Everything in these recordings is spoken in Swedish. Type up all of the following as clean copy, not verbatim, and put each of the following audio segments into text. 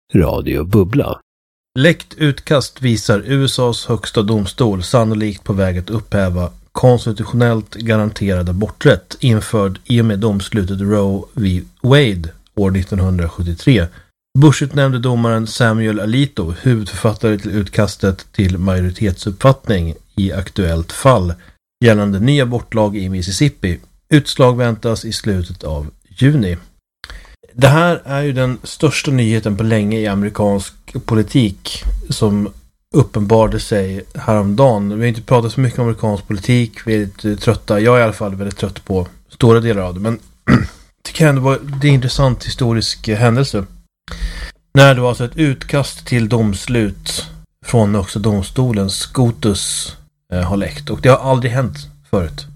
Radio Bubbla. Läckt utkast visar USAs högsta domstol sannolikt på väg att upphäva konstitutionellt garanterad aborträtt införd i och med domslutet Roe v. Wade år 1973. Bush-utnämnde domaren Samuel Alito, huvudförfattare till utkastet till majoritetsuppfattning i aktuellt fall gällande ny abortlag i Mississippi. Utslag väntas i slutet av juni. Det här är ju den största nyheten på länge i amerikansk politik som uppenbarade sig häromdagen. Vi har inte pratat så mycket om amerikansk politik, vi är lite trötta, jag är i alla fall väldigt trött på stora delar av det, men det kan ändå vara en intressant historisk händelse. När det var alltså ett utkast till domslut från också domstolen SCOTUS har läckt, och det har aldrig hänt förut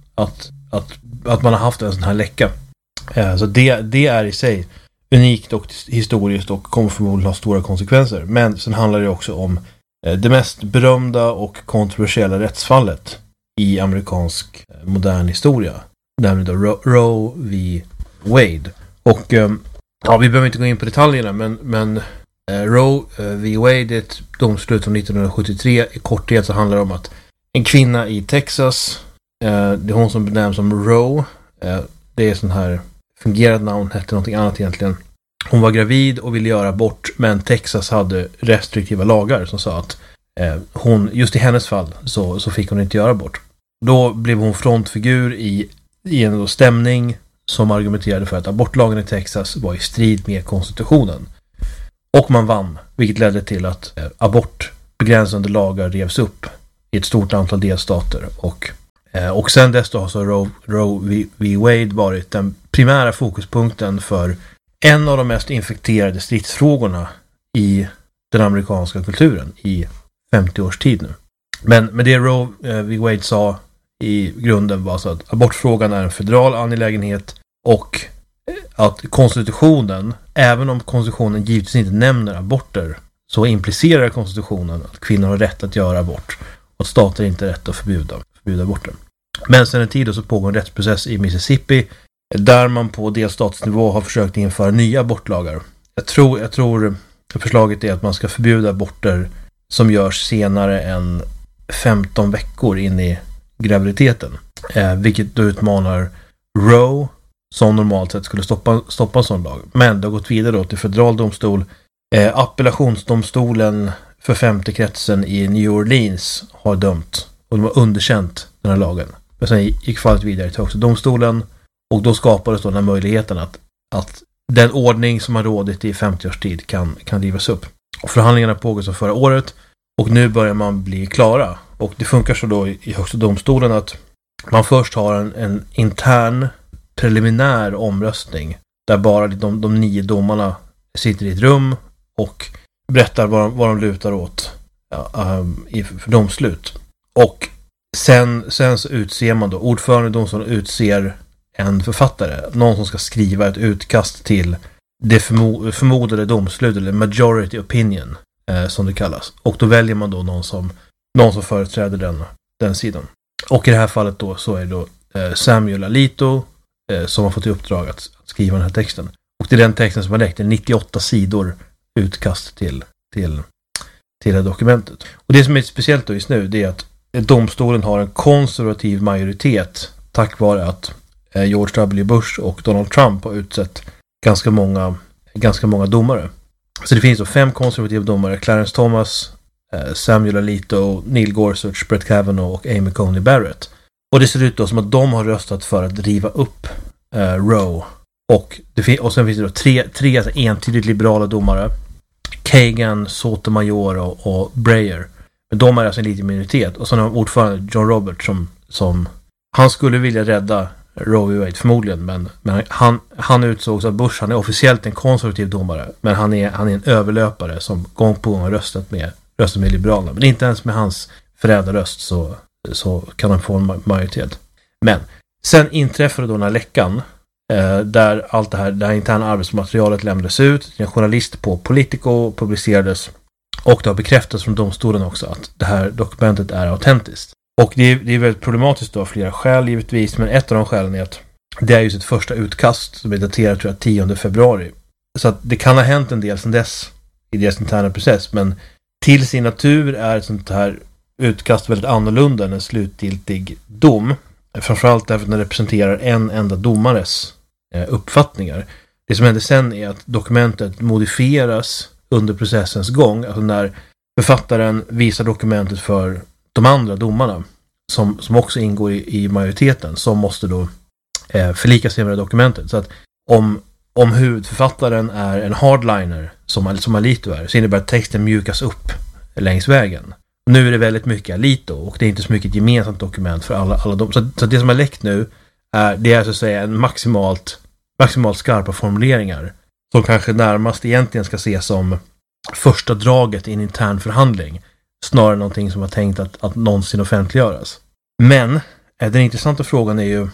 att man har haft en sån här läcka. Så det är i sig unikt och historiskt och kommer förmodligen ha stora konsekvenser. Men sen handlar det också om det mest berömda och kontroversiella rättsfallet i amerikansk modern historia. Nämligen då Roe v. Wade. Och vi behöver inte gå in på detaljerna, men Roe v. Wade är ett domslut från 1973. I korthet så handlar det om att en kvinna i Texas, det är hon som benämns som Roe, det är sån här fungerat namn, hette någonting annat egentligen. Hon var gravid och ville göra abort, men Texas hade restriktiva lagar som sa att hon, just i hennes fall så fick hon inte göra abort. Då blev hon frontfigur i en stämning som argumenterade för att abortlagen i Texas var i strid med konstitutionen. Och man vann, vilket ledde till att abortbegränsande lagar revs upp i ett stort antal delstater. Och sen dess då har så Roe v. Wade varit den primära fokuspunkten för en av de mest infekterade stridsfrågorna i den amerikanska kulturen i 50 års tid nu. Men det Roe v. Wade sa i grunden var så att abortfrågan är en federal angelägenhet och att konstitutionen, även om konstitutionen givetvis inte nämner aborter, så implicerar konstitutionen att kvinnor har rätt att göra abort och att stater inte har rätt att förbjuda aborter. Men sedan en tid så pågår en rättsprocess i Mississippi där man på delstatsnivå har försökt införa nya abortlagar. Jag tror förslaget är att man ska förbjuda aborter som görs senare än 15 veckor in i graviditeten. Vilket då utmanar Roe, som normalt sett skulle stoppa en sån lag. Men det har gått vidare då till federal domstol. Appellationsdomstolen för 5:e kretsen i New Orleans har dömt och de har underkänt den här lagen. Men sen gick fallet vidare till också domstolen, och då skapades då den här möjligheten att den ordning som har rådit i 50 års tid kan rivas upp. Och förhandlingarna pågår som förra året, och nu börjar man bli klara. Och det funkar så då i högsta domstolen att man först har en intern preliminär omröstning där bara de 9 domarna sitter i ett rum och berättar vad de lutar åt för domslut. Och sen så utser man då, ordförande i domstolen utser en författare, någon som ska skriva ett utkast till det förmodade domslut, eller majority opinion som det kallas. Och då väljer man då någon som företräder den sidan. Och i det här fallet då så är det då Samuel Alito som har fått i uppdrag att skriva den här texten. Och det är den texten som har läckt, 98 sidor utkast till det här dokumentet. Och det som är speciellt då just nu, det är att domstolen har en konservativ majoritet tack vare att George W. Bush och Donald Trump har utsett ganska många domare. Så det finns då 5 konservativa domare: Clarence Thomas, Samuel Alito, Neil Gorsuch, Brett Kavanaugh och Amy Coney Barrett. Och det ser ut då som att de har röstat för att riva upp Roe. Och sen finns det då tre entydigt liberala domare: Kagan, Sotomayor och Breyer. Men de är alltså en liten minoritet. Och så har ordförande John Roberts som han skulle vilja rädda Roe v. Wade förmodligen, men han utsågs av Bush. Han är officiellt en konservativ domare, men han är en överlöpare som gång på gång har röstat med Liberalerna. Men inte ens med hans förrädarröst så kan han få en majoritet. Men sen inträffade då den här läckan där allt det här interna arbetsmaterialet lämnades ut. En journalist på Politico publicerades, och det har bekräftats från domstolen också att det här dokumentet är autentiskt. Och det är väldigt problematiskt då av flera skäl givetvis, men ett av de skälen är att det är ju sitt första utkast som är daterat tror jag 10 februari. Så att det kan ha hänt en del sedan dess i deras interna process, men till sin natur är ett sånt här utkast väldigt annorlunda än en slutgiltig dom. Framförallt därför att den representerar en enda domares uppfattningar. Det som händer sen är att dokumentet modifieras under processens gång. Alltså när författaren visar dokumentet för de andra domarna som också ingår i majoriteten, som måste då förlika sig med det dokumentet. Så att om huvudförfattaren är en hardliner som Alito är, så innebär att texten mjukas upp längs vägen. Nu är det väldigt mycket Alito och det är inte så mycket ett gemensamt dokument för alla de. Så det som har läckt nu är så att säga en maximalt skarpa formuleringar som kanske närmast egentligen ska ses som första draget i en intern förhandling, snarare någonting som var tänkt att någonsin offentliggöras. Men den intressanta frågan är ju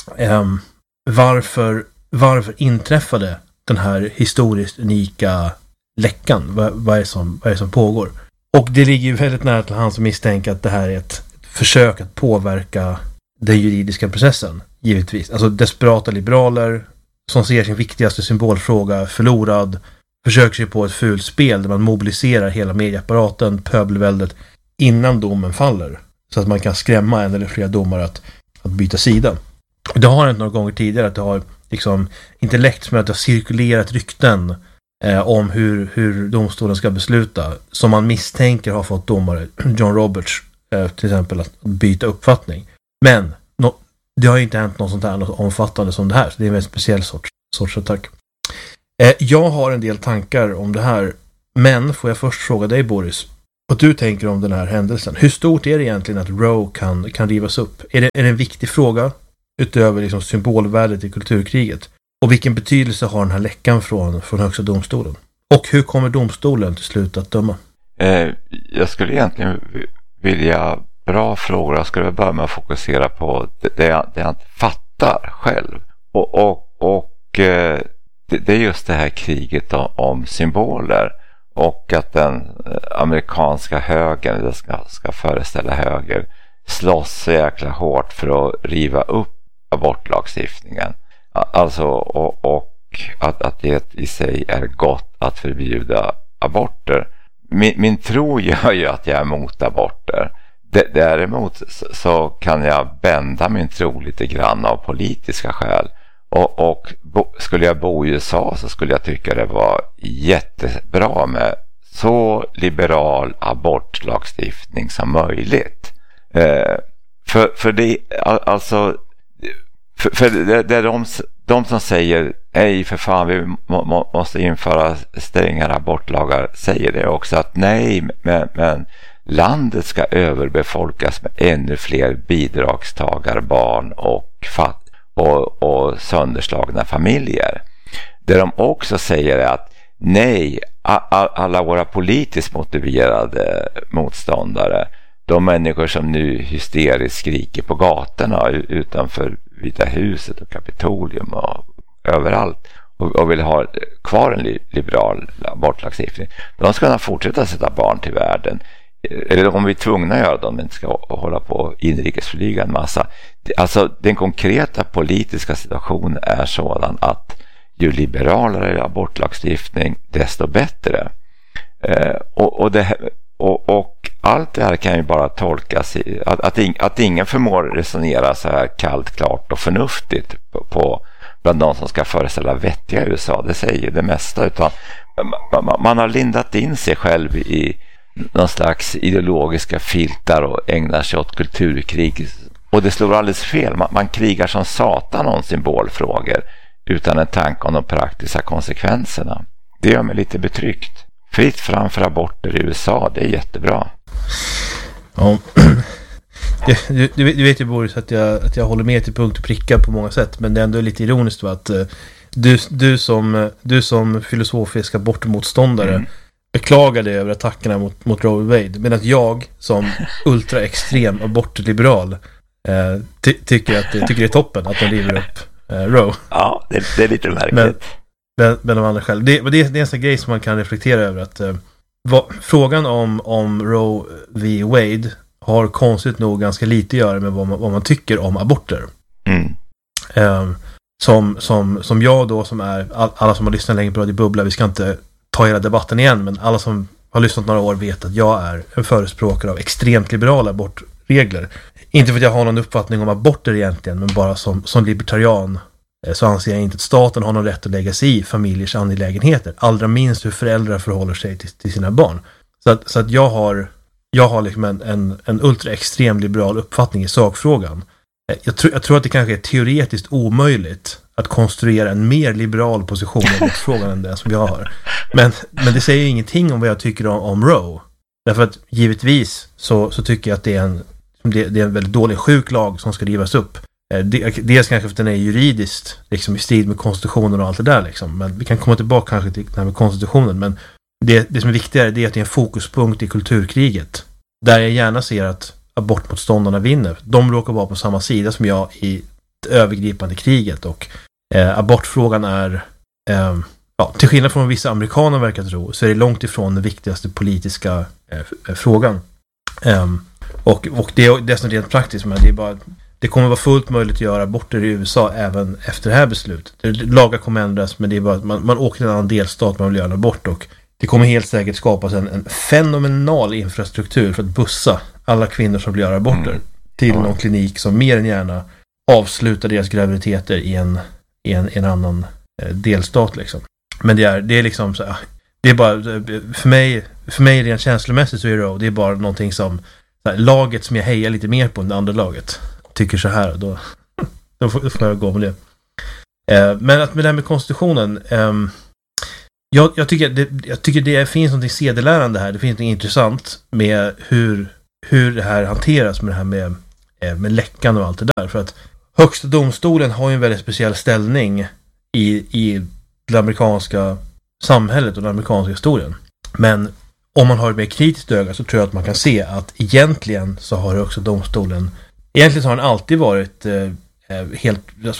varför inträffade den här historiskt unika läckan? Vad är det som pågår? Och det ligger ju väldigt nära till hans misstänka att det här är ett försök att påverka den juridiska processen, givetvis. Alltså desperata liberaler som ser sin viktigaste symbolfråga förlorad, försöker sig på ett fult spel där man mobiliserar hela medieapparaten, pöbelväldet, innan domen faller. Så att man kan skrämma en eller flera domare att byta sida. Det har hänt några gånger tidigare att det har liksom inte läckt, men att det har cirkulerat rykten om hur domstolen ska besluta, som man misstänker har fått domare, John Roberts till exempel, att byta uppfattning. Men det har inte hänt något sånt här, något omfattande som det här, så det är en väldigt speciell sorts attack. Jag har en del tankar om det här, men får jag först fråga dig, Boris, vad du tänker om den här händelsen. Hur stort är det egentligen att Roe kan rivas upp? Är det en viktig fråga utöver liksom symbolvärdet i kulturkriget? Och vilken betydelse har den här läckan från högsta domstolen? Och hur kommer domstolen till slut att döma? Jag skulle egentligen vilja, bra frågor, jag skulle börja med att fokusera på det jag inte fattar själv. Och det är just det här kriget om symboler, och att den amerikanska högern, det ska föreställa höger, slåss så jäkla hårt för att riva upp abortlagstiftningen. Alltså, och att det i sig är gott att förbjuda aborter. Min tro gör ju att jag är emot aborter. Däremot så kan jag bända min tro lite grann av politiska skäl. Och skulle jag bo i USA så skulle jag tycka det var jättebra med så liberal abortlagstiftning som möjligt. För det, alltså, för det är de som säger nej, för fan, vi måste införa strängare abortlagar, säger det också, att nej, men landet ska överbefolkas med ännu fler bidragstagarbarn och sönderslagna familjer. Det de också säger är att nej, alla våra politiskt motiverade motståndare, de människor som nu hysteriskt skriker på gatorna utanför Vita huset och Kapitolium och överallt och vill ha kvar en liberal abortlagstiftning, de ska kunna fortsätta sätta barn till världen. Eller om vi är tvungna att göra det, om vi inte ska hålla på inrikesflyga en massa. Alltså den konkreta politiska situationen är sådan att ju liberalare abortlagstiftning, desto bättre. Och allt det här kan ju bara tolkas i att ingen förmår resonera så här kallt, klart och förnuftigt bland de som ska föreställa vettiga USA. Det säger det mesta, utan man har lindat in sig själv i någon slags ideologiska filtar och ägnar sig åt kulturkrig. Och det slår alldeles fel. Man krigar som satan om symbolfrågor utan en tanke om de praktiska konsekvenserna. Det gör mig lite betryckt. Fritt framför aborter i USA, det är jättebra. Ja. Du vet ju, Boris, att jag håller med till punkt och pricka på många sätt, men det är ändå lite ironiskt att du som filosofisk abortmotståndare beklagar dig över attackerna mot Roe Wade, medan jag som ultraextrem abortliberal tycker det är toppen att de river upp Roe. Ja, det är lite märkligt. Men de andra själv. Det är en sån grej som man kan reflektera över, att frågan om Roe v. Wade har konstigt nog ganska lite att göra med vad man tycker om aborter. Som jag då, som är alla som har lyssnat länge på Radio Bubbla, vi ska inte ta hela debatten igen, men alla som har lyssnat några år vet att jag är en förespråkare av extremt liberala abortregler. Inte för att jag har någon uppfattning om aborter egentligen, men bara som libertarian så anser jag inte att staten har någon rätt att lägga sig i familjers angelägenheter. Allra minst hur föräldrar förhåller sig till sina barn. Så att jag har liksom en ultra-extrem liberal uppfattning i sakfrågan. Jag tror att det kanske är teoretiskt omöjligt att konstruera en mer liberal position i frågan än det som jag har. Men det säger ingenting om vad jag tycker om Roe. Därför att givetvis så tycker jag att det är en väldigt dålig sjuk lag som ska rivas upp. Dels kanske för att den är juridiskt liksom, i strid med konstitutionen och allt det där. Liksom. Men vi kan komma tillbaka kanske till det här med konstitutionen. Men det som är viktigare är att det är en fokuspunkt i kulturkriget. Där jag gärna ser att abortmotståndarna vinner. De råkar vara på samma sida som jag i det övergripande kriget. Och abortfrågan är, till skillnad från vissa amerikaner verkar tro, så är det långt ifrån den viktigaste politiska frågan. Och det är som rent praktiskt, men det kommer vara fullt möjligt att göra aborter i USA även efter det här beslutet. Lagar kommer ändras, men det är bara att man åker till en annan delstat man vill göra en abort, och det kommer helt säkert skapas en fenomenal infrastruktur för att bussa alla kvinnor som vill göra aborter till någon klinik som mer än gärna avslutar deras graviditeter i en annan delstat liksom. Men det är liksom så, det är bara för mig rent känslomässigt så är det bara någonting som här, laget som jag hejar lite mer på än det andra laget tycker så här, då får jag gå med det. Men att med det här med konstitutionen, jag tycker det finns något sedelärande här. Det finns något intressant med hur det här hanteras med det här med läckan och allt det där. För att högsta domstolen har ju en väldigt speciell ställning i det amerikanska samhället och den amerikanska historien. Men om man har ett mer kritiskt öga så tror jag att man kan se att egentligen så har högsta domstolen har den alltid varit helt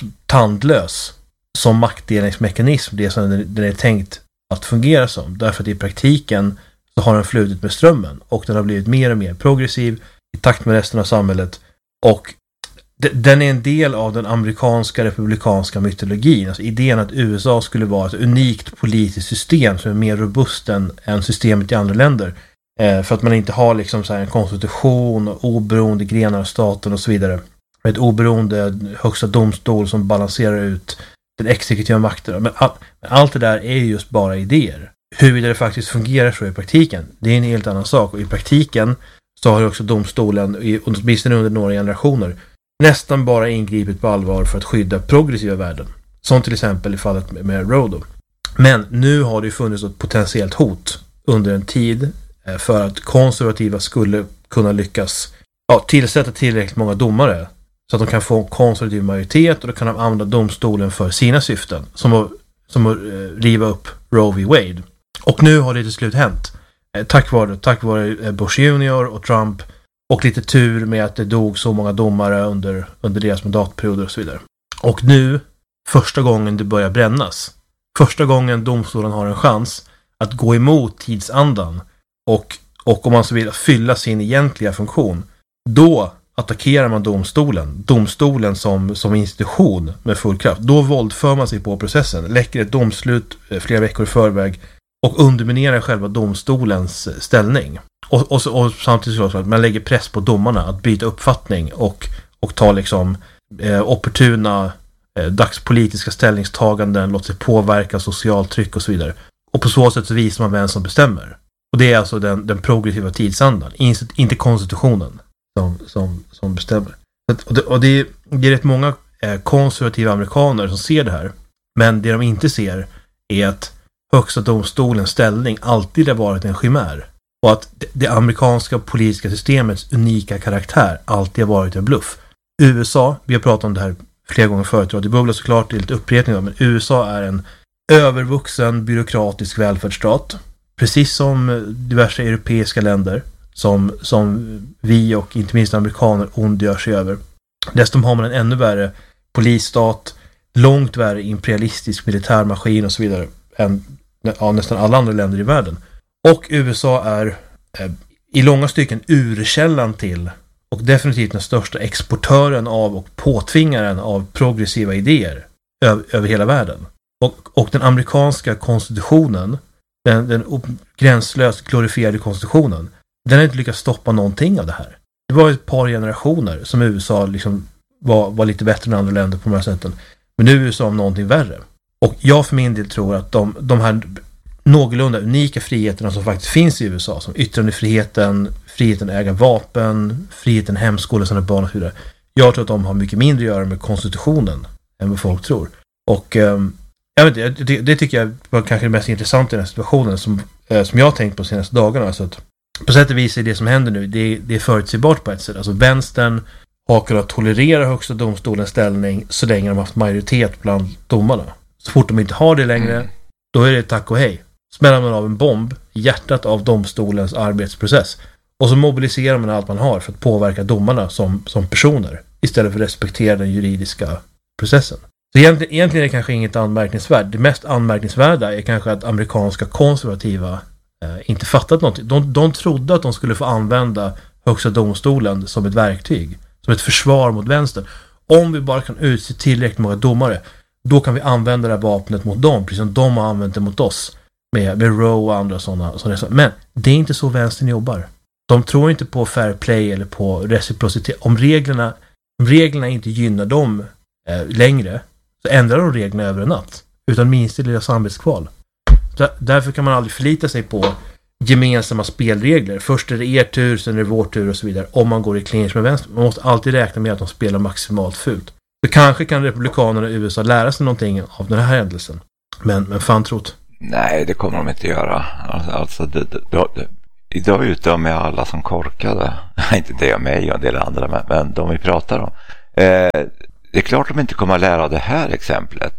tandlös som maktdelningsmekanism, det som den är tänkt att fungera som. Därför att i praktiken så har den flutit med strömmen och den har blivit mer och mer progressiv i takt med resten av samhället, och den är en del av den amerikanska republikanska mytologin. Alltså idén att USA skulle vara ett unikt politiskt system som är mer robust än systemet i andra länder. För att man inte har liksom så här en konstitution och oberoende grenar av staten och så vidare. Ett oberoende högsta domstol som balanserar ut den exekutiva makten. Men allt det där är just bara idéer. Huruvida det faktiskt fungerar så i praktiken, det är en helt annan sak. Och i praktiken så har också domstolen, åtminstone under några generationer, nästan bara ingripit på allvar för att skydda progressiva värden. Som till exempel i fallet med Roe. Men nu har det funnits ett potentiellt hot under en tid för att konservativa skulle kunna lyckas tillsätta tillräckligt många domare så att de kan få konservativ majoritet, och då kan de använda domstolen för sina syften, som att riva upp Roe v. Wade. Och nu har det till slut hänt. Tack vare Bush Junior och Trump, och lite tur med att det dog så många domare under deras mandatperioder och så vidare. Och nu, första gången det börjar brännas, första gången domstolen har en chans att gå emot tidsandan och om man så vill fylla sin egentliga funktion, då attackerar man domstolen som institution med full kraft. Då våldför man sig på processen, läcker ett domslut flera veckor i förväg och underminerar själva domstolens ställning. Och samtidigt så att man lägger press på domarna att byta uppfattning och ta liksom opportuna dagspolitiska ställningstaganden, låta sig påverka socialt tryck och så vidare. Och på så sätt så visar man vem som bestämmer. Och det är alltså den progressiva tidsandan, inte konstitutionen som bestämmer. Och det är rätt många konservativa amerikaner som ser det här. Men det de inte ser är att högsta domstolens ställning alltid har varit en chimär. Och att det amerikanska politiska systemets unika karaktär alltid har varit en bluff. USA, vi har pratat om det här flera gånger förut, och det bubblar såklart, det är lite upprepning, men USA är en övervuxen byråkratisk välfärdsstat. Precis som diverse europeiska länder som vi och inte minst amerikaner ondgör sig över. Dessutom har man en ännu värre polisstat, långt värre imperialistisk militärmaskin och så vidare än nästan alla andra länder i världen. Och USA är i långa stycken urkällan till, och definitivt den största exportören av och påtvingaren av progressiva idéer över hela världen. Och den amerikanska konstitutionen den gränslöst glorifierade konstitutionen, den har inte lyckats stoppa någonting av det här. Det var ett par generationer som USA liksom var lite bättre än andra länder på de här sätten. Men nu är USA om någonting värre. Och jag för min del tror att de här någorlunda unika friheterna som faktiskt finns i USA, som yttrandefriheten, friheten att äga vapen, friheten att hemskola sina barn och så vidare. Jag tror att de har mycket mindre att göra med konstitutionen än vad folk tror. Och jag vet inte, det tycker jag var kanske det mest intressanta i den här situationen som jag har tänkt på de senaste dagarna. Alltså att på sätt och vis är det som händer nu, det är förutsägbart på ett sätt. Alltså vänstern har kunnat tolerera högsta domstolens ställning så länge de har haft majoritet bland domarna. Så fort de inte har det längre, då är det tack och hej. Smäller man av en bomb i hjärtat av domstolens arbetsprocess. Och så mobiliserar man allt man har för att påverka domarna som personer istället för att respektera den juridiska processen. Så egentligen är det kanske inget anmärkningsvärt. Det mest anmärkningsvärda är kanske att amerikanska konservativa inte fattat någonting. De trodde att de skulle få använda högsta domstolen som ett verktyg, som ett försvar mot vänstern. Om vi bara kan utse tillräckligt många domare, då kan vi använda det här vapnet mot dem, precis som de har använt det mot oss med Roe och andra sådana. Men det är inte så vänstern jobbar. De tror inte på fair play eller på reciprocitet. Om reglerna inte gynnar dem längre, så ändrar de reglerna över en natt. Utan minst i deras samvetskval. Därför kan man aldrig förlita sig på gemensamma spelregler. Först är det er tur, sen är det vår tur och så vidare. Om man går i clinch med vänster. Man måste alltid räkna med att de spelar maximalt fult. Så kanske kan republikanerna i USA lära sig någonting av den här händelsen. Men fan trott. Nej, det kommer de inte göra. Alltså, idag är ute med alla som korkade. Inte det och mig och en del andra, men de vi pratar om. Det är klart de inte kommer att lära av det här exemplet.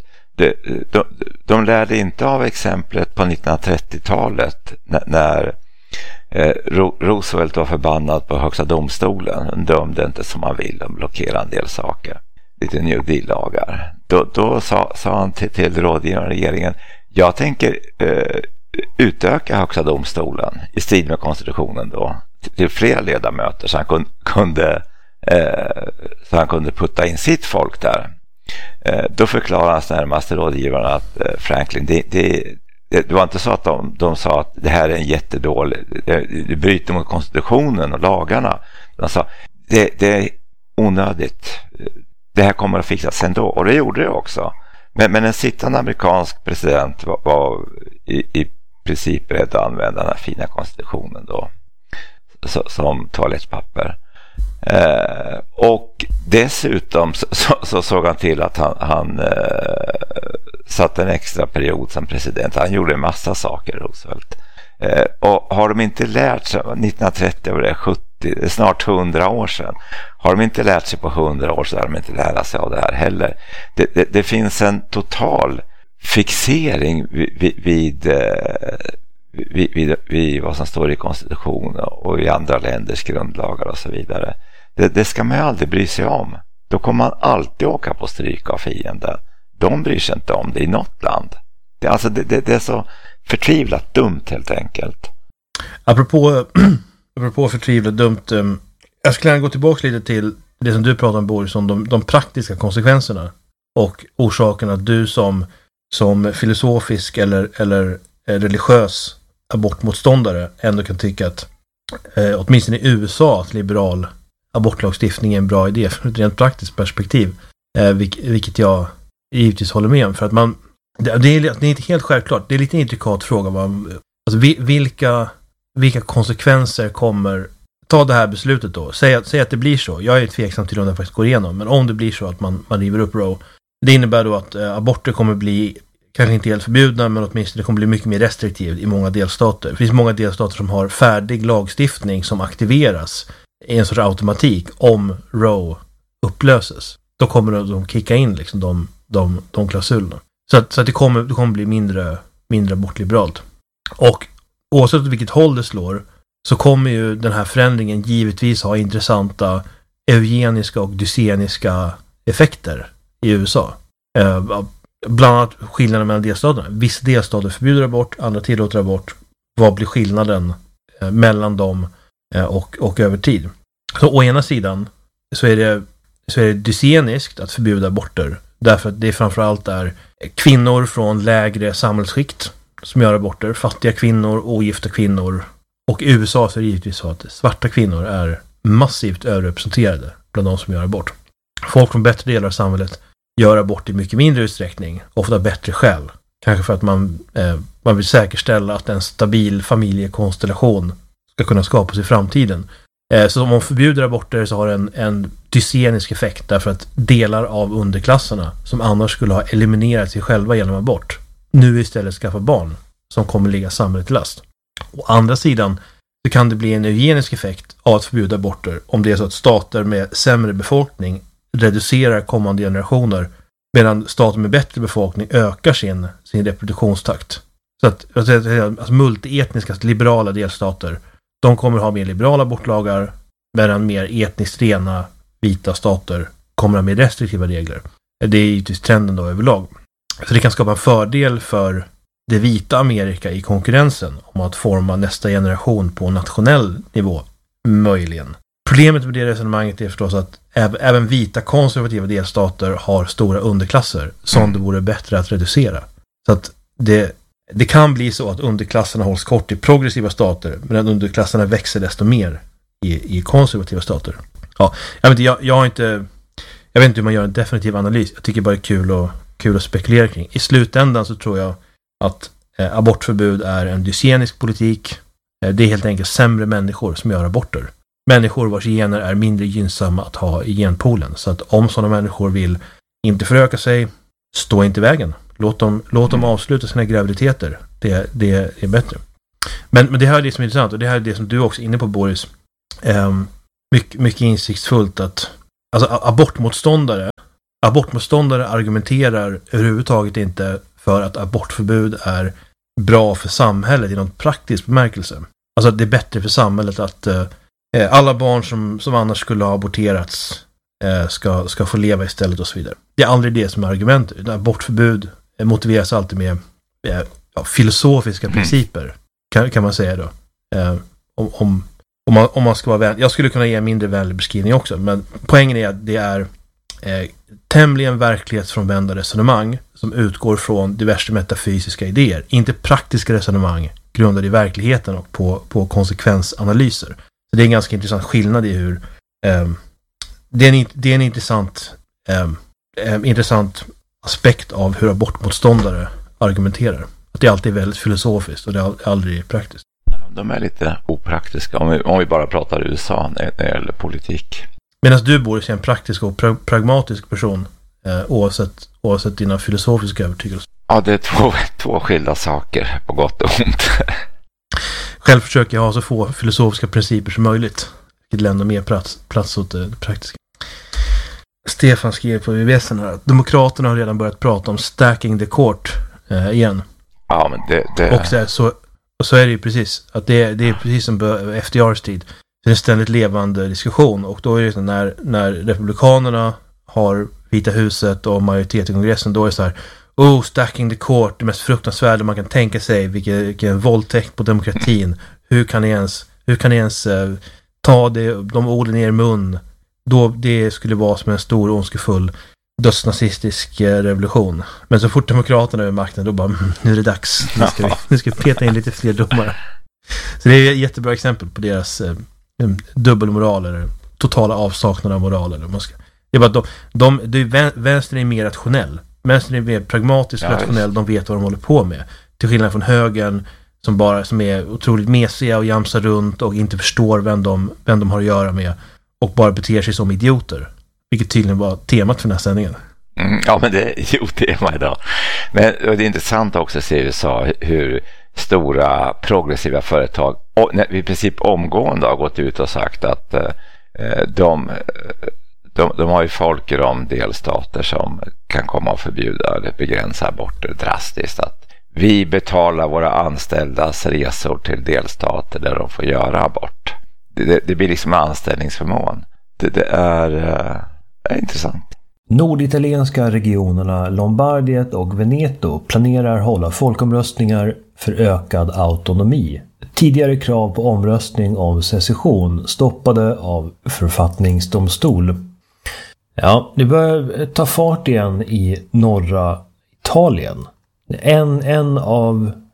De lärde inte av exemplet på 1930-talet när Roosevelt var förbannad på högsta domstolen. Han dömde inte som han ville, de blockerade en del saker. Lite New Deal-lagar. Då sa han till rådgivaren regeringen, jag tänker utöka högsta domstolen i strid med konstitutionen då till fler ledamöter så han kunde putta in sitt folk där. Då förklarade hans närmaste rådgivaren att Franklin, det var inte så att de sa att det här är en jättedålig, det bryter mot konstitutionen och lagarna. De sa det är onödigt, det här kommer att fixas ändå, och det gjorde det också. Men en sittande amerikansk president var i princip beredd att använda den här fina konstitutionen då som toalettpapper. Och dessutom så såg han till att han satte en extra period som president. Han gjorde en massa saker, Roosevelt. Och har de inte lärt sig 1930 var det 70, snart 100 år sedan. Har de inte lärt sig på 100 år så har de inte lärt sig av det här heller. Det finns en total fixering vid vad som står i konstitutionen och i andra länders grundlagar och så vidare. Det ska man aldrig bry sig om. Då kommer man alltid åka på stryk av fienden. De bryr sig inte om det i något land. Det är så förtvivlat dumt helt enkelt. Apropå förtvivlat dumt, jag skulle gå tillbaka lite till det som du pratade om, Boris, om de praktiska konsekvenserna och orsaken att du som filosofisk eller religiös abortmotståndare ändå kan tycka att åtminstone i USA att liberal abortlagstiftning är en bra idé från ett rent praktiskt perspektiv, vilket jag givetvis håller med om, för att det är inte helt självklart, det är lite intrikat fråga alltså vilka konsekvenser kommer ta det här beslutet då, säg att det blir så, jag är tveksam till om det faktiskt går igenom, men om det blir så att man river upp Roe, det innebär då att aborter kommer bli kanske inte helt förbjudna, men åtminstone det kommer bli mycket mer restriktivt i många delstater. Det finns många delstater som har färdig lagstiftning som aktiveras i en sorts automatik om Roe upplöses. Då kommer de kicka in liksom de klausulerna. Så att det kommer bli mindre abortliberalt. Och oavsett vilket håll det slår så kommer ju den här förändringen givetvis ha intressanta eugeniska och dyseniska effekter i USA. Bland annat skillnaden mellan delstaterna. Vissa delstater förbjuder abort, andra tillåter abort. Vad blir skillnaden mellan dem och över tid? Så å ena sidan så är det dyseniskt att förbjuda aborter. Därför att det framförallt är kvinnor från lägre samhällsskikt. som gör aborter. Fattiga kvinnor, ogifta kvinnor. Och i USA så är det givetvis så att svarta kvinnor är massivt överrepresenterade bland de som gör abort. Folk från bättre delar av samhället gör abort i mycket mindre utsträckning. Ofta bättre skäl. Kanske för att man vill säkerställa att en stabil familjekonstellation ska kunna skapas i framtiden. Så om man förbjuder aborter så har det en dysenisk effekt, därför att delar av underklasserna som annars skulle ha eliminerat sig själva genom abort nu istället skaffar barn som kommer ligga samhället till last. Å andra sidan så kan det bli en eugenisk effekt av att förbjuda aborter om det är så att stater med sämre befolkning reducerar kommande generationer medan stater med bättre befolkning ökar sin reproduktionstakt. Så att alltså multietniska liberala delstater, de kommer ha mer liberala abortlagar, medan mer etniskt rena vita stater kommer ha mer restriktiva regler. Det är givetvis trenden då överlag. Så det kan skapa en fördel för det vita Amerika i konkurrensen om att forma nästa generation på nationell nivå, möjligen. Problemet med det resonemanget är förstås att även vita konservativa delstater har stora underklasser som det vore bättre att reducera. Så att det kan bli så att underklasserna hålls kort i progressiva stater, medan underklasserna växer desto mer i konservativa stater. Ja, jag vet inte hur man gör en definitiv analys. Jag tycker bara det är kul att spekulera kring. I slutändan så tror jag att abortförbud är en dysenisk politik. Det är helt enkelt sämre människor som gör aborter. Människor vars gener är mindre gynnsamma att ha i genpoolen. Så att om sådana människor vill inte föröka sig, stå inte i vägen. Låt dem avsluta sina graviditeter. Det är bättre. Men det här är det som är intressant, och det här är det som du också är inne på, Boris. Mycket insiktsfullt att alltså abortmotståndare argumenterar överhuvudtaget inte för att abortförbud är bra för samhället i någon praktisk bemärkelse. Alltså att det är bättre för samhället att alla barn som annars skulle ha aborterats ska få leva istället och så vidare. Det är aldrig det som är argumentet. Abortförbud motiveras alltid med filosofiska principer, kan man säga då. Om man ska vara vänlig. Jag skulle kunna ge en mindre vänlig beskrivning också, men poängen är att det är tämligen verklighetsfrånvända resonemang som utgår från diverse metafysiska idéer, inte praktiska resonemang grundade i verkligheten och på konsekvensanalyser. Så det är en ganska intressant skillnad i hur det är en intressant aspekt av hur abortmotståndare argumenterar. Att det alltid är väldigt filosofiskt och det är aldrig praktiskt. De är lite opraktiska om vi bara pratar USA när det gäller politik. Medan du bor i en praktisk och pragmatisk person oavsett dina filosofiska övertygelser. Ja, det är två skilda saker på gott och ont. Själv försöker jag ha så få filosofiska principer som möjligt. Vilket lämnar mer plats åt det praktiska. Stefan skrev på VVSen här att Demokraterna har redan börjat prata om stacking the court igen. Ja, men det... Och så är det ju precis. Att det är precis som FDRs tid. Det är en ständigt levande diskussion. Och då är det när republikanerna har Vita huset och majoritet i kongressen, då är det så här: stacking the court, det mest fruktansvärda man kan tänka sig, vilken våldtäkt på demokratin. Hur kan ni ens ta de orden i er mun? Då det skulle vara som en stor ondskefull dödsnazistisk revolution. Men så fort demokraterna är i makten, då bara nu är det dags. Nu ska vi peta in lite fler domare. Så det är ett jättebra exempel på deras dubbelmoral eller totala avsaknad av moral. Eller det är bara att vänstern är mer rationell. Vänstern är mer pragmatisk och rationell. De vet vad de håller på med. Till skillnad från högern som är otroligt mesiga och jamsar runt och inte förstår vem de har att göra med och bara beter sig som idioter. Vilket tydligen var temat för den här sändningen. Ja, men det är ju tema idag. Men det är intressant också att se i USA hur stora progressiva företag i princip omgående har gått ut och sagt att de har ju folk i de delstater som kan komma att förbjuda eller begränsa aborter drastiskt. Att vi betalar våra anställdas resor till delstater där de får göra abort. Det blir liksom anställningsförmån. Det är intressant. Norditalienska regionerna Lombardiet och Veneto planerar hålla folkomröstningar för ökad autonomi. Tidigare krav på omröstning om secession stoppade av författningsdomstol. Ja, det börjar ta fart igen i norra Italien. En av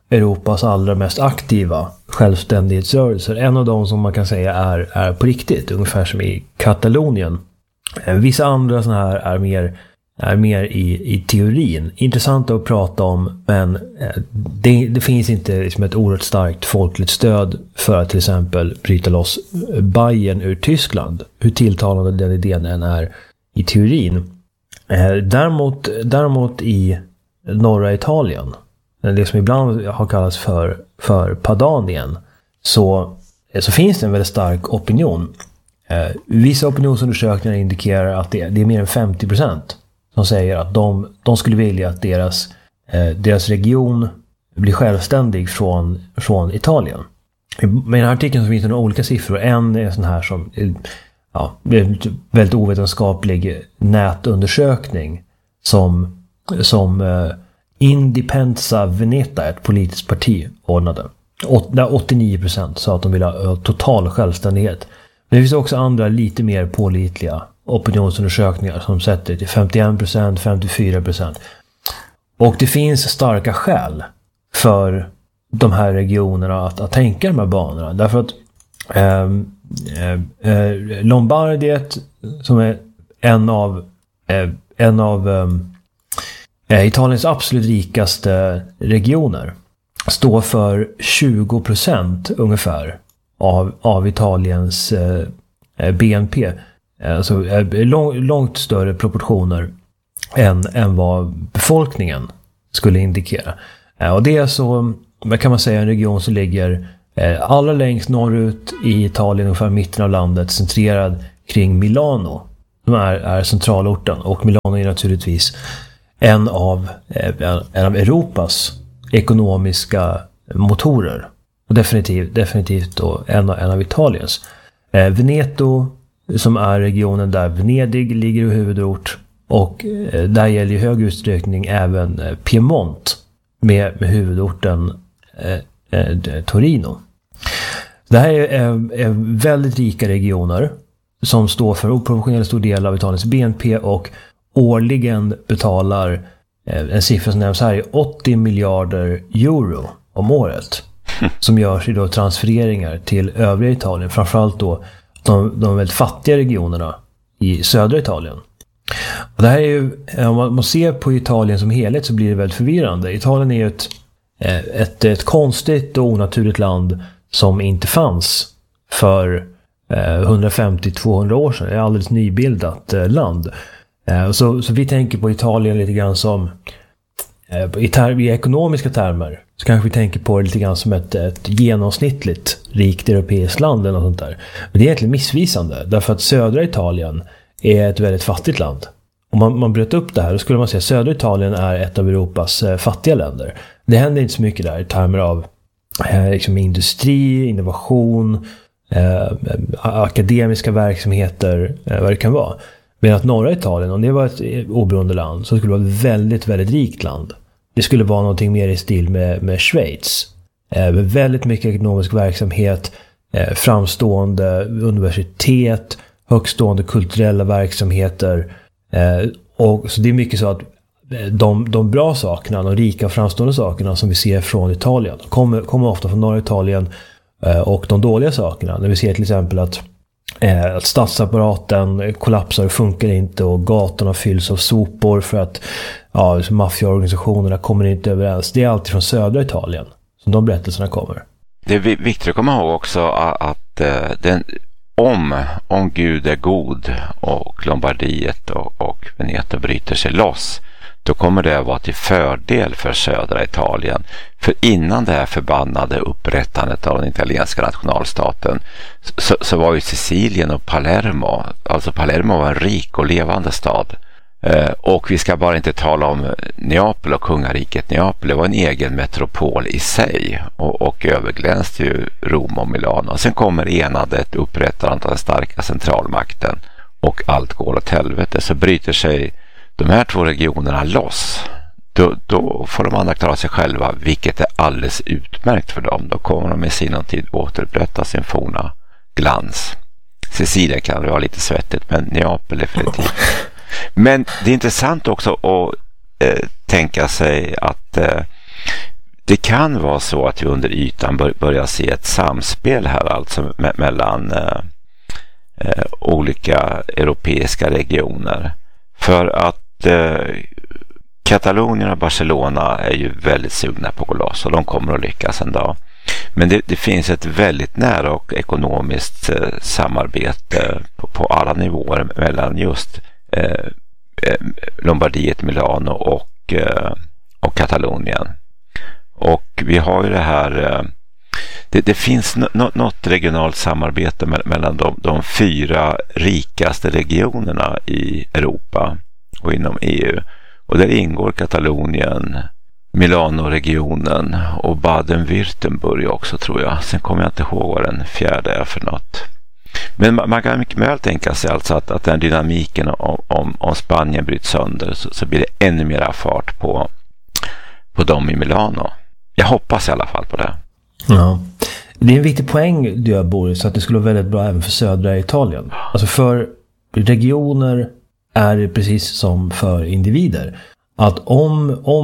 Europas allra mest aktiva självständighetsrörelser. En av dem som man kan säga är på riktigt, ungefär som i Katalonien. Vissa andra sådana här är mer i teorin. Intressant att prata om, men det finns inte liksom ett oerhört starkt folkligt stöd för att till exempel bryta loss Bayern ur Tyskland. Hur tilltalande den idén än är i teorin. Däremot i norra Italien, det som ibland har kallats för Padanien, så finns det en väldigt stark opinion. Vissa opinionsundersökningar indikerar att det är mer än 50% som säger att de skulle vilja att deras region blir självständig från Italien. Med den här artikeln så finns det några olika siffror. En är sån här som det är en väldigt ovetenskaplig nätundersökning som Indipendenza Veneta, ett politiskt parti, ordnade. Där 89% sa att de vill ha total självständighet. Men det finns också andra lite mer pålitliga opinionsundersökningar som sätter till 51%, 54%. Och det finns starka skäl för de här regionerna att tänka de här banorna. Därför att Lombardiet, som är en av Italiens absolut rikaste regioner, står för 20% ungefär av Italiens BNP. Alltså långt större proportioner än vad befolkningen skulle indikera. Och det är så, kan man säga, en region som ligger allra längst norrut i Italien, ungefär mitten av landet, centrerad kring Milano, som är centralorten. Och Milano är naturligtvis en av Europas ekonomiska motorer. Och definitivt då en av Italiens. Veneto, som är regionen där Venedig ligger i huvudort, och där gäller i hög utsträckning även Piemont med huvudorten Torino. Det här är väldigt rika regioner som står för oproportionellt stor del av Italiens BNP och årligen betalar en siffra som nämns här är 80 miljarder euro om året, som görs i då transfereringar till övriga Italien, framförallt då de väldigt fattiga regionerna i södra Italien. Och det här är ju, om man ser på Italien som helhet så blir det väldigt förvirrande. Italien är ju ett konstigt och onaturligt land som inte fanns för 150-200 år sedan. Det är ett alldeles nybildat land. Så vi tänker på Italien lite grann som i ekonomiska termer, så kanske vi tänker på det lite grann som ett genomsnittligt rikt europeiskt land eller något sånt där. Men det är egentligen missvisande, därför att södra Italien är ett väldigt fattigt land. Om man bröt upp det här, då skulle man säga att södra Italien är ett av Europas fattiga länder. Det händer inte så mycket där i termer av liksom industri, innovation, akademiska verksamheter, vad det kan vara. Men att norra Italien, om det var ett oberoende land, så skulle det vara ett väldigt, väldigt rikt land. Det skulle vara någonting mer i stil med Schweiz. Med väldigt mycket ekonomisk verksamhet, framstående universitet, högstående kulturella verksamheter. Och så det är mycket så att de bra sakerna, de rika och framstående sakerna som vi ser från Italien kommer ofta från norra Italien, och de dåliga sakerna, när vi ser till exempel att statsapparaten kollapsar och funkar inte, och gatorna fylls av sopor för att maffiaorganisationerna kommer inte överens. Det är alltid från södra Italien som de berättelserna kommer. Det är viktigt att komma ihåg också att om Gud är god och Lombardiet och Veneto bryter sig loss, då kommer det att vara till fördel för södra Italien. För innan det här förbannade upprättandet av den italienska nationalstaten så var ju Sicilien och Palermo, alltså Palermo var en rik och levande stad. Och vi ska bara inte tala om Neapel och kungariket Neapel. Det var en egen metropol i sig och överglänste ju Rom och Milano. Sen kommer enandet, upprättandet av den starka centralmakten, och allt går åt helvete. Så bryter sig de här två regionerna loss. Då får de andra klara sig själva, vilket är alldeles utmärkt för dem. Då kommer de i sinom tid återupprätta sin forna glans. Sicilien kan det vara lite svettigt, men Neapel definitivt. Men det är intressant också att tänka sig att det kan vara så att vi under ytan börjar se ett samspel här alltså mellan olika europeiska regioner. För att Katalonien och Barcelona är ju väldigt sugna på att gå loss och de kommer att lyckas en dag. Men det finns ett väldigt nära och ekonomiskt samarbete på alla nivåer mellan just Lombardiet, Milano och Katalonien. Och vi har ju det här, det finns något regionalt samarbete mellan de 4 rikaste regionerna i Europa och inom EU. Och där ingår Katalonien, Milano-regionen och Baden-Württemberg också, tror jag. Sen kommer jag inte ihåg vad den fjärde är för något. Men man kan mycket väl tänka sig alltså att den dynamiken om Spanien bryts sönder så blir det ännu mer fart på dem i Milano. Jag hoppas i alla fall på det. Ja. Det är en viktig poäng du gör, Boris, att det skulle vara väldigt bra även för södra Italien. Alltså för regioner är det precis som för individer. Att om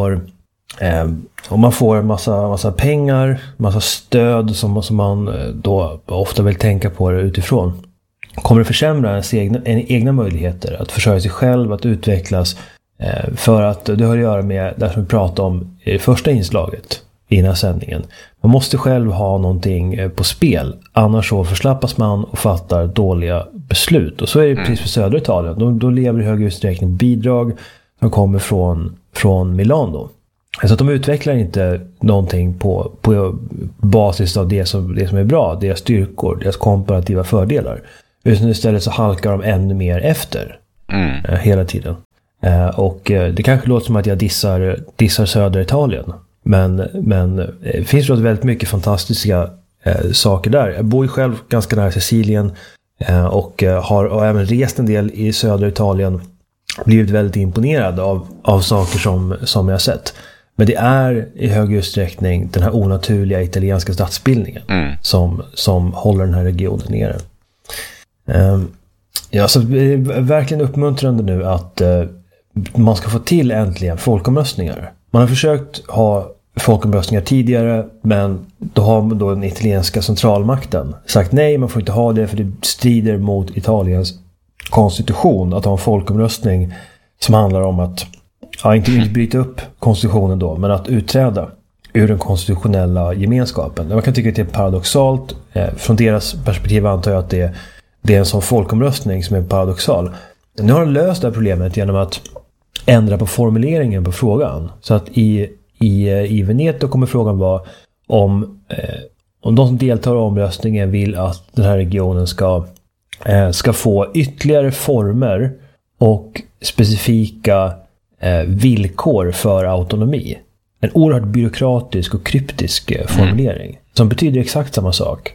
man får massa pengar, massa stöd som man då ofta vill tänka på det utifrån, kommer det försämra ens egna möjligheter att försörja sig själv, att utvecklas, för att det har att göra med det som vi pratade om i första inslaget i den här sändningen. Man måste själv ha någonting på spel, annars så förslappas man och fattar dåliga beslut. Och så är det precis för södra Italien. De lever i hög utsträckning på bidrag som kommer från Milano. Så att de utvecklar inte någonting på basis av det som är bra, deras styrkor, deras komparativa fördelar. Utan istället så halkar de ännu mer efter hela tiden. Och det kanske låter som att jag dissar södra Italien. Men det finns väldigt mycket fantastiska saker där. Jag bor ju själv ganska nära Sicilien och har även rest en del i södra Italien. Blivit väldigt imponerad av saker som jag har sett. Men det är i hög utsträckning den här onaturliga italienska stadsbildningen som håller den här regionen nere. Ja, så det är verkligen uppmuntrande nu att man ska få till äntligen folkomröstningar. Man har försökt ha folkomröstningar tidigare, men då har den italienska centralmakten sagt nej, man får inte ha det för det strider mot Italiens konstitution att ha en folkomröstning som handlar om att inte bryta upp konstitutionen då, men att utträda ur den konstitutionella gemenskapen. Man kan tycka att det är paradoxalt. Från deras perspektiv antar jag att det är en sån folkomröstning som är paradoxal. Nu har de löst det här problemet genom att ändra på formuleringen på frågan. Så att i Veneto kommer frågan vara om de som deltar i omröstningen vill att den här regionen ska få ytterligare former och specifika villkor för autonomi. En oerhört byråkratisk och kryptisk formulering som betyder exakt samma sak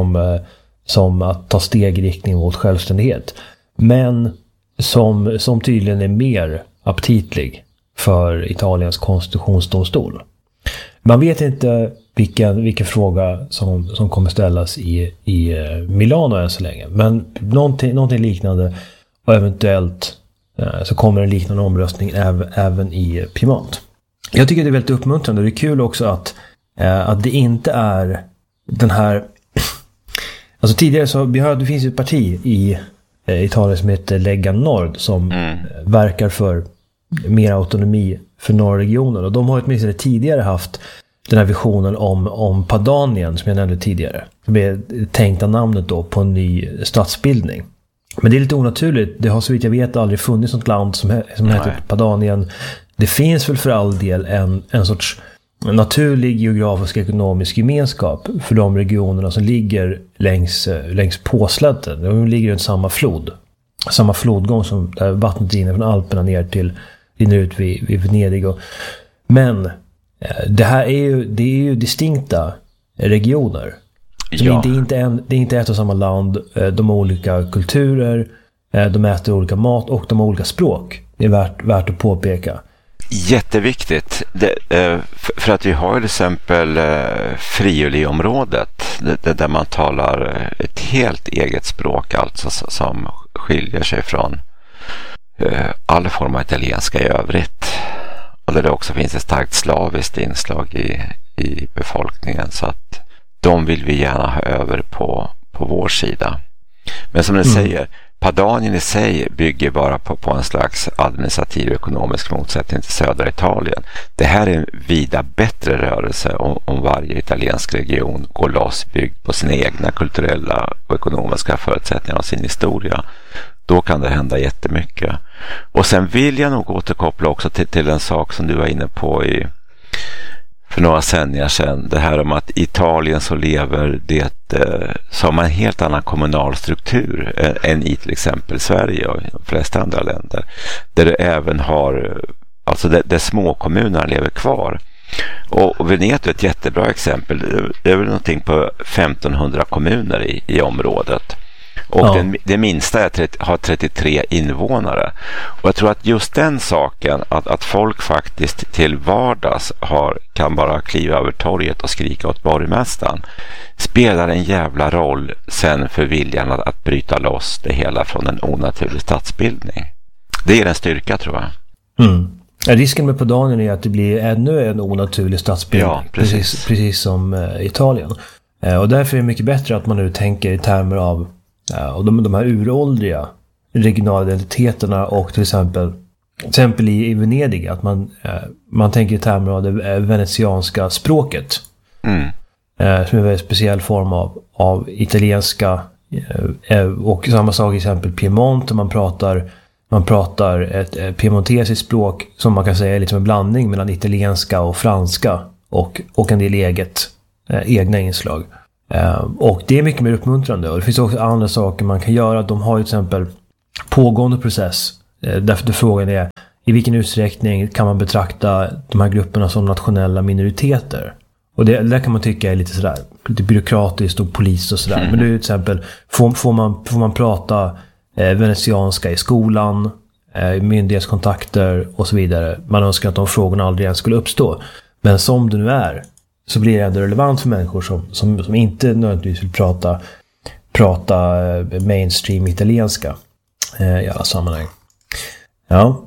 som att ta steg i riktning mot självständighet, men som tydligen är mer aptitlig för Italiens konstitutionsdomstol. Man vet inte vilken fråga som kommer ställas i Milano än så länge, men någonting liknande, och eventuellt så kommer en liknande omröstning även i Piemont. Jag tycker det är väldigt uppmuntrande, och det är kul också att det inte är den här. Alltså tidigare så det finns ett parti i Italien som heter Lega Nord som verkar för mer autonomi för norrregionen, och de har åtminstone tidigare haft den här visionen om Padanien som jag nämnde tidigare. Det är tänkta namnet då på en ny statsbildning. Men det är lite onaturligt. Det har så vitt jag vet aldrig funnits något land som heter Padanien. Det finns väl för all del en sorts naturlig geografisk och ekonomisk gemenskap för de regionerna som ligger längs påslätten. De ligger runt samma flodgång som där vattnet rinner från Alperna rinner ut vid Venedig. Men det här är ju distinkta regioner. Ja. Det är inte ett och samma land. De har olika kulturer, de äter olika mat och de har olika språk. Det är värt att påpeka. Jätteviktigt. För att vi har till exempel Friuli-området där man talar ett helt eget språk, alltså som skiljer sig från all form av italienska i övrigt. och där det också finns ett starkt slaviskt inslag i befolkningen, så att de vill vi gärna ha över på vår sida. Men som ni säger, Padanien i sig bygger bara på en slags administrativ och ekonomisk motsättning till södra Italien. Det här är en vida bättre rörelse om varje italiensk region går loss, byggd på sina egna kulturella och ekonomiska förutsättningar och sin historia. Då kan det hända jättemycket. Och sen vill jag nog återkoppla också till en sak som du var inne på för några sändningar sedan. Det här om att i Italien så lever det som en helt annan kommunal struktur än i till exempel Sverige och de flesta andra länder. Där det även har, alltså där småkommunerna lever kvar. Och Veneto är ett jättebra exempel. Det är väl någonting på 1500 kommuner i området. Och det minsta har 33 invånare. Och jag tror att just den saken, att folk faktiskt till vardags kan bara kliva över torget och skrika åt borgmästaren, spelar en jävla roll sen för viljan att bryta loss det hela från en onaturlig stadsbildning. Det är en styrka, tror jag. Risken med Padanien är att det blir ännu en onaturlig stadsbildning. Ja, precis som Italien. Och därför är det mycket bättre att man nu tänker i termer av och de här uråldriga regionala identiteterna, och till exempel i Venedig, att man tänker i termer av det venetianska språket. Som är en väldigt speciell form av italienska, och samma sak i exempel Piemonte. Man pratar ett piemontesiskt språk som man kan säga är lite en blandning mellan italienska och franska och en del egna inslag. Och det är mycket mer uppmuntrande, och det finns också andra saker man kan göra. De har ju till exempel pågående process, därför frågan är i vilken utsträckning kan man betrakta de här grupperna som nationella minoriteter. Och det där kan man tycka är lite byråkratiskt och polis och sådär. Men det är ju till exempel, får man prata venetianska i skolan, myndighetskontakter och så vidare. Man önskar att de frågorna aldrig ens skulle uppstå. Men som det nu är, så blir det ändå relevant för människor som inte nödvändigtvis vill prata mainstream italienska i alla sammanhang. Ja.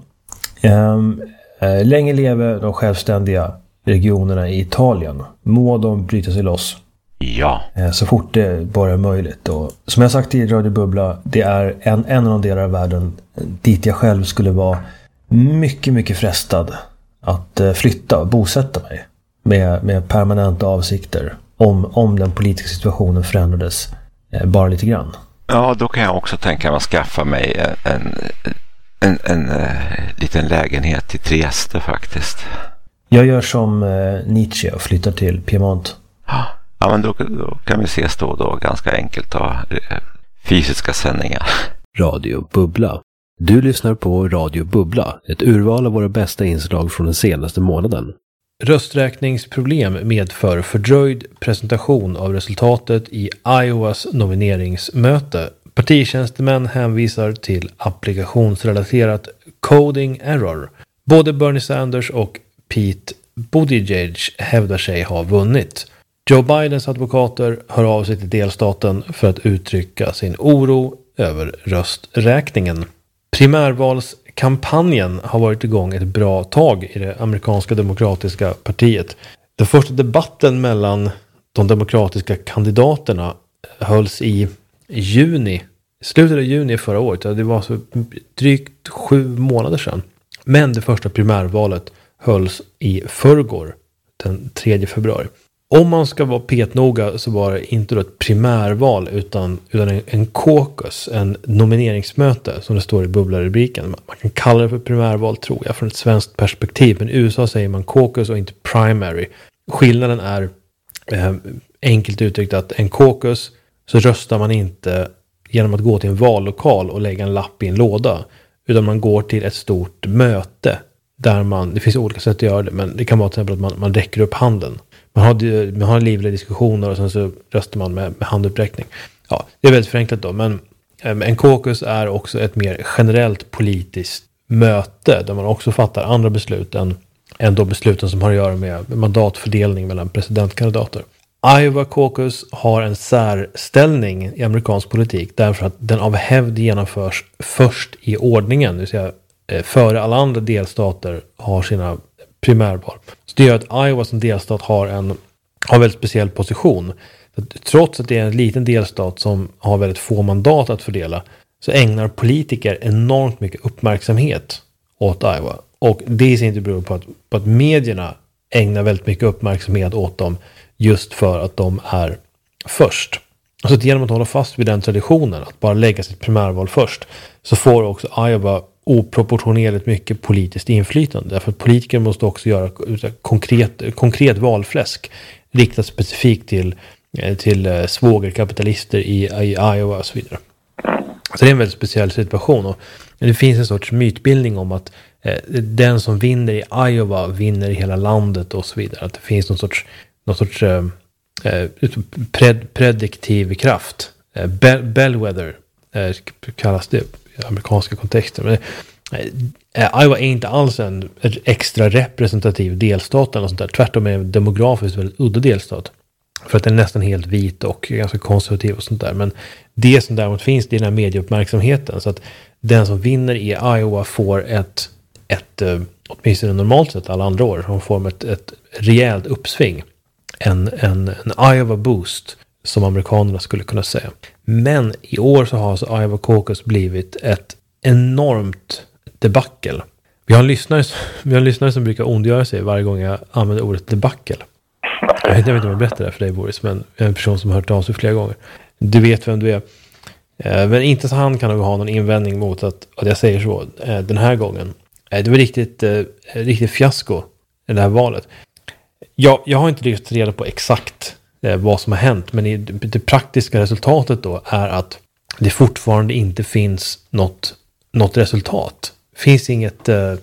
Länge lever de självständiga regionerna i Italien. Må de bryta sig loss. Ja. Så fort det bara är möjligt. Och som jag sagt i Radio Bubbla, det är en av de delar av världen dit jag själv skulle vara mycket, mycket frestad att flytta och bosätta mig. Med permanenta avsikter om den politiska situationen förändrades bara lite grann. Ja, då kan jag också tänka mig att skaffa mig en liten lägenhet i Trieste faktiskt. Jag gör som Nietzsche och flyttar till Piemont. Ja, men då kan vi ses då ganska enkelt och fysiska sändningar. Radio Bubbla. Du lyssnar på Radio Bubbla, ett urval av våra bästa inslag från den senaste månaden. Rösträkningsproblem medför fördröjd presentation av resultatet i Iowas nomineringsmöte. Partitjänstemän hänvisar till applikationsrelaterat coding error. Både Bernie Sanders och Pete Buttigieg hävdar sig ha vunnit. Joe Bidens advokater hör av sig till delstaten för att uttrycka sin oro över rösträkningen. Primärvalskampanjen har varit igång ett bra tag i det amerikanska demokratiska partiet. Den första debatten mellan de demokratiska kandidaterna hölls i slutet av juni förra året. Det var så drygt 7 månader sedan. Men det första primärvalet hölls i förrgår, den 3 februari. Om man ska vara petnoga så var det inte då ett primärval utan en caucus, en nomineringsmöte som det står i bubblarubriken. Man kan kalla det för primärval, tror jag, från ett svenskt perspektiv. Men i USA säger man caucus och inte primary. Skillnaden är enkelt uttryckt att en caucus så röstar man inte genom att gå till en vallokal och lägga en lapp i en låda. Utan man går till ett stort möte där det finns olika sätt att göra det. Men det kan vara till exempel att man räcker upp handen. Man har livliga diskussioner och sen så röstar man med handuppräckning. Ja, det är väldigt förenklat då. Men en caucus är också ett mer generellt politiskt möte där man också fattar andra beslut än de besluten som har att göra med mandatfördelning mellan presidentkandidater. Iowa Caucus har en särställning i amerikansk politik därför att den av hävd genomförs först i ordningen. Det vill säga före alla andra delstater har sina primärval. Så det gör att Iowa som delstat har en väldigt speciell position. Trots att det är en liten delstat som har väldigt få mandat att fördela, så ägnar politiker enormt mycket uppmärksamhet åt Iowa. Och det i sin tur beror på att medierna ägnar väldigt mycket uppmärksamhet åt dem just för att de är först. Så att genom att hålla fast vid den traditionen, att bara lägga sitt primärval först, så får också Iowa oproportionerligt mycket politiskt inflytande. Därför att politiker måste också göra konkret valfläsk riktat specifikt till svågerkapitalister i Iowa och så vidare. Så det är en väldigt speciell situation, och det finns en sorts mytbildning om att den som vinner i Iowa vinner i hela landet och så vidare. Att det finns någon sorts prediktiv kraft. Bellwether kallas det i amerikanska kontexter. Men Iowa är inte alls en extra representativ delstat eller något sånt där. Tvärtom är en demografiskt väldigt udda delstat. För att den är nästan helt vit och ganska konservativ och sånt där. Men det som däremot finns, det är den här medieuppmärksamheten. Så att den som vinner i Iowa får ett åtminstone normalt sett alla andra år, de får ett rejält uppsving. En Iowa boost, som amerikanerna skulle kunna säga. Men i år så har alltså Iowa Caucus blivit ett enormt debacle. Vi har en lyssnare som brukar ondgöra sig varje gång jag använder ordet debacle. Jag vet inte om jag berättar det för dig, Boris, men en person som har hört av sig flera gånger. Du vet vem du är. Men inte så han kan nog ha någon invändning mot att jag säger så den här gången. Det var riktigt fiasko i det här valet. Jag har inte lyckats reda på exakt vad som har hänt, men det praktiska resultatet då är att det fortfarande inte finns något resultat. Det finns inget